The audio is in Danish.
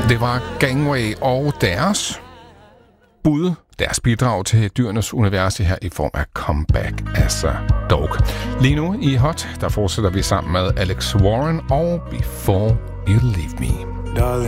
Det var Gangway og deres bud, deres bidrag til dyrenes univers her i form af Comeback as a Dog. Lige nu i Hot, der fortsætter vi sammen med Alex Warren og Before You Leave Me.